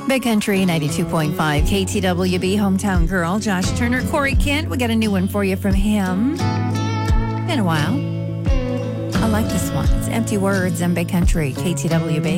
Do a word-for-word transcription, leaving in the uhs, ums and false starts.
Big Country ninety-two point five K T W B, Hometown Girl, Josh Turner, Corey Kent. We got a new one for you from him. Been a while. I like this one. It's Empty Words in Big Country, K T W B.